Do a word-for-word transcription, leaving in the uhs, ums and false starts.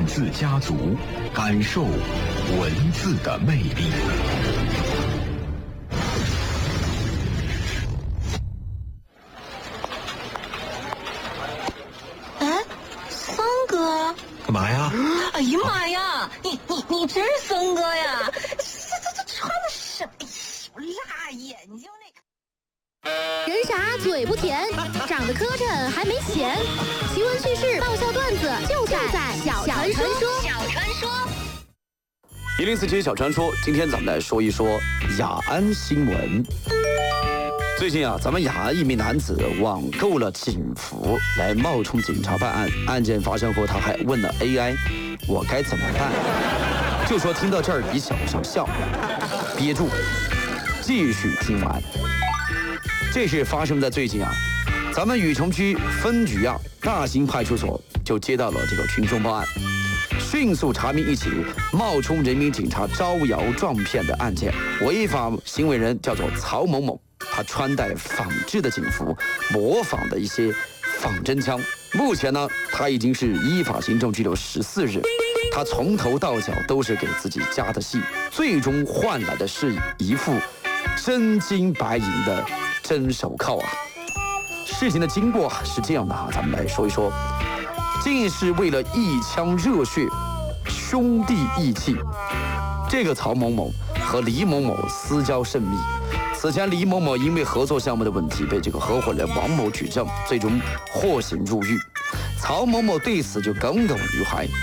字家族，感受文字的魅力。 哎，森哥， 干嘛呀？ 哎呀妈呀，你你你真是森哥呀？这这这穿的什么？哎呦，辣眼睛那。 人傻嘴不甜，长得磕碜还没钱。奇闻趣事、爆笑段子就在小传说。 小传说。 一零四七小传说，今天咱们来说一说雅安新闻。最近啊，咱们雅安一名男子网购了警服来冒充警察办案。案件发生后，他还问了 A I：“ 我该怎么办？”就说听到这儿，你想想笑，憋住，继续听完。这事发生在最近啊，咱们禹城区分局啊大兴派出所就接到了这个群众报案，迅速查明一起冒充人民警察招摇撞骗的案件。违法行为人叫做曹某某，他穿戴仿制的警服，模仿的一些仿真枪。目前呢，他已经是依法行政拘留十四日。他从头到脚都是给自己加的戏，最终换来的是一副真金白银的真手铐啊！事情的经过是这样的啊，咱们来说一说。竟是为了一腔热血，兄弟义气。这个曹某某和李某某私交甚密。此前，李某某因为合作项目的问题被这个合伙人王某举证，最终获刑入狱。曹某某对此就耿耿于怀，